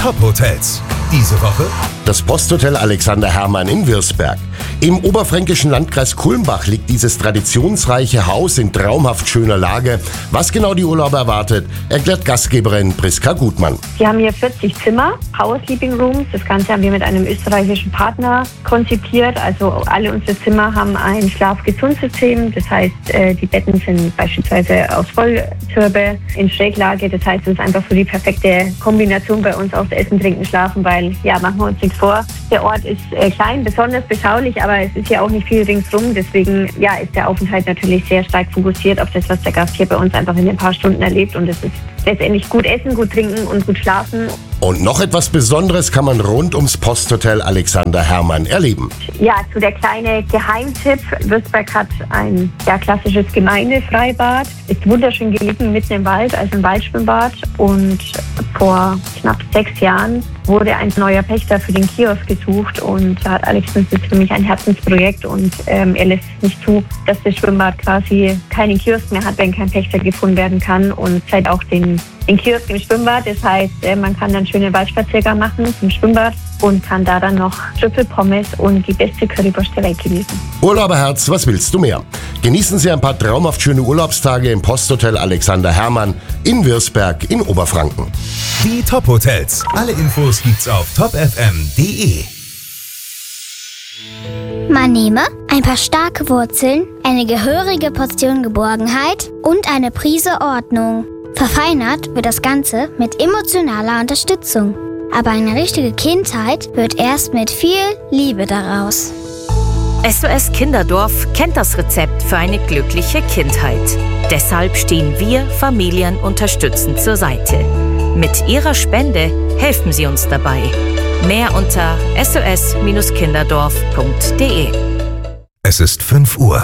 Top-Hotels. Diese Woche das Posthotel Alexander Hermann in Wirsberg. Im oberfränkischen Landkreis Kulmbach liegt dieses traditionsreiche Haus in traumhaft schöner Lage. Was genau die Urlauber erwartet, erklärt Gastgeberin Priska Gutmann. Wir haben hier 40 Zimmer, Power Sleeping Rooms. Das Ganze haben wir mit einem österreichischen Partner konzipiert. Also alle unsere Zimmer haben ein Schlaf-Gesund-System. Das heißt, die Betten sind beispielsweise aus Volltürbe in Schräglage. Das heißt, es ist einfach so die perfekte Kombination bei uns aus Essen, Trinken, Schlafen, weil, ja, machen wir uns nichts vor. Der Ort ist klein, besonders beschaulich, aber es ist ja auch nicht viel ringsrum. Deswegen, ja, ist der Aufenthalt natürlich sehr stark fokussiert auf das, was der Gast hier bei uns einfach in ein paar Stunden erlebt. Und es ist letztendlich gut essen, gut trinken und gut schlafen. Und noch etwas Besonderes kann man rund ums Posthotel Alexander Hermann erleben. Ja, so der kleine Geheimtipp. Wirsberg hat ein klassisches Gemeindefreibad. Ist wunderschön gelegen, mitten im Wald, also ein Waldschwimmbad. Und vor knapp 6 Jahren wurde ein neuer Pächter für den Kiosk gesucht. Und da hat Alex, das ist für mich ein Herzensprojekt. Und er lässt es nicht zu, dass das Schwimmbad quasi keinen Kiosk mehr hat, wenn kein Pächter gefunden werden kann. Und seit auch den Kiosk im Schwimmbad. Das heißt, man kann dann schöne Waldspaziergang machen zum Schwimmbad und kann da dann noch Trüffelpommes und die beste Currywurst der Welt genießen. Urlauberherz, was willst du mehr? Genießen Sie ein paar traumhaft schöne Urlaubstage im Posthotel Alexander Hermann in Wirsberg in Oberfranken. die Top-Hotels. Alle Infos gibt's auf topfm.de. Man nehme ein paar starke Wurzeln, eine gehörige Portion Geborgenheit und eine Prise Ordnung. Verfeinert wird das Ganze mit emotionaler Unterstützung. Aber eine richtige Kindheit wird erst mit viel Liebe daraus. SOS Kinderdorf kennt das Rezept für eine glückliche Kindheit. Deshalb stehen wir Familien unterstützend zur Seite. Mit Ihrer Spende helfen Sie uns dabei. Mehr unter sos-kinderdorf.de. Es ist 5 Uhr.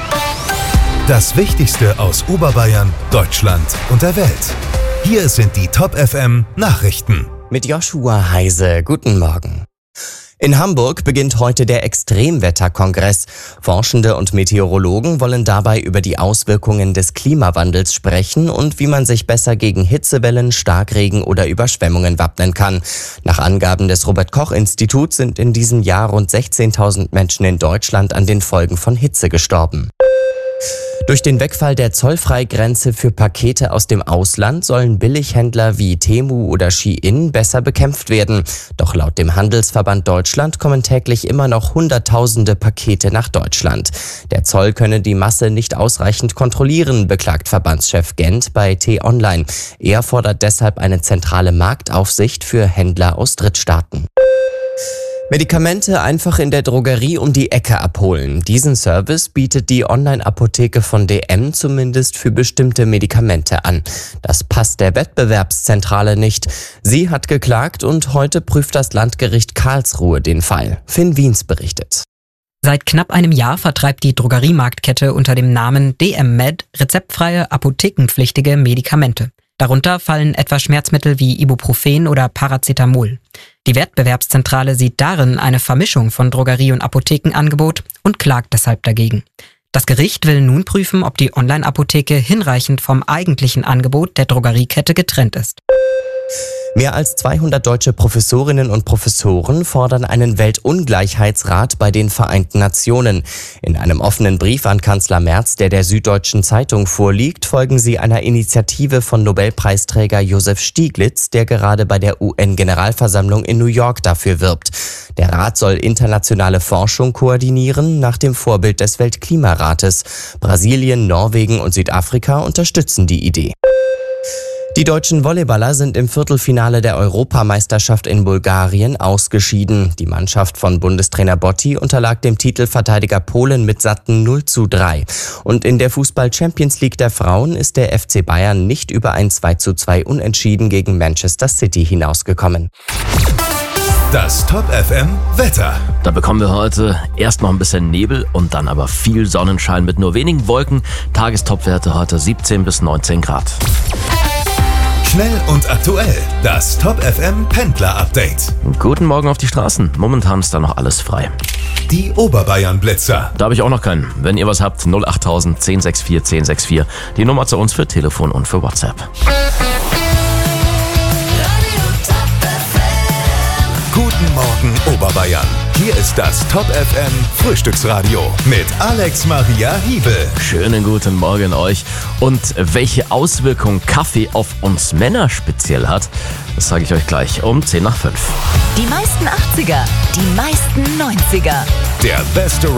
Das Wichtigste aus Oberbayern, Deutschland und der Welt. Hier sind die Top FM Nachrichten. Mit Joshua Heise, guten Morgen. In Hamburg beginnt heute der Extremwetterkongress. Forschende und Meteorologen wollen dabei über die Auswirkungen des Klimawandels sprechen und wie man sich besser gegen Hitzewellen, Starkregen oder Überschwemmungen wappnen kann. Nach Angaben des Robert-Koch-Instituts sind in diesem Jahr rund 16.000 Menschen in Deutschland an den Folgen von Hitze gestorben. Durch den Wegfall der Zollfreigrenze für Pakete aus dem Ausland sollen Billighändler wie Temu oder Shein besser bekämpft werden. Doch laut dem Handelsverband Deutschland kommen täglich immer noch Hunderttausende Pakete nach Deutschland. Der Zoll könne die Masse nicht ausreichend kontrollieren, beklagt Verbandschef Gent bei T-Online. Er fordert deshalb eine zentrale Marktaufsicht für Händler aus Drittstaaten. Medikamente einfach in der Drogerie um die Ecke abholen. Diesen Service bietet die Online-Apotheke von DM zumindest für bestimmte Medikamente an. Das passt der Wettbewerbszentrale nicht. Sie hat geklagt und heute prüft das Landgericht Karlsruhe den Fall. Finn Wiens berichtet. Seit knapp einem Jahr vertreibt die Drogeriemarktkette unter dem Namen DM Med rezeptfreie, apothekenpflichtige Medikamente. Darunter fallen etwa Schmerzmittel wie Ibuprofen oder Paracetamol. Die Wettbewerbszentrale sieht darin eine Vermischung von Drogerie- und Apothekenangebot und klagt deshalb dagegen. Das Gericht will nun prüfen, ob die Online-Apotheke hinreichend vom eigentlichen Angebot der Drogeriekette getrennt ist. Mehr als 200 deutsche Professorinnen und Professoren fordern einen Weltungleichheitsrat bei den Vereinten Nationen. In einem offenen Brief an Kanzler Merz, der Süddeutschen Zeitung vorliegt, folgen sie einer Initiative von Nobelpreisträger Josef Stiglitz, der gerade bei der UN-Generalversammlung in New York dafür wirbt. Der Rat soll internationale Forschung koordinieren, nach dem Vorbild des Weltklimarates. Brasilien, Norwegen und Südafrika unterstützen die Idee. Die deutschen Volleyballer sind im Viertelfinale der Europameisterschaft in Bulgarien ausgeschieden. Die Mannschaft von Bundestrainer Botti unterlag dem Titelverteidiger Polen mit satten 0:3. Und in der Fußball-Champions League der Frauen ist der FC Bayern nicht über ein 2:2 Unentschieden gegen Manchester City hinausgekommen. Das Top FM Wetter. Da bekommen wir heute erst noch ein bisschen Nebel und dann aber viel Sonnenschein mit nur wenigen Wolken. Tagestopwerte heute 17 bis 19 Grad. Schnell und aktuell. Das Top FM Pendler Update. Guten Morgen auf die Straßen. Momentan ist da noch alles frei. Die Oberbayern Blitzer. Da habe ich auch noch keinen. Wenn ihr was habt, 08000 1064 1064. Die Nummer zu uns für Telefon und für WhatsApp. Radio Top FM. Oberbayern. Hier ist das Top FM Frühstücksradio mit Alex Maria Hiebel. Schönen guten Morgen euch. Und welche Auswirkungen Kaffee auf uns Männer speziell hat, das sage ich euch gleich um 10 nach 5. Die meisten 80er, die meisten 90er. Der beste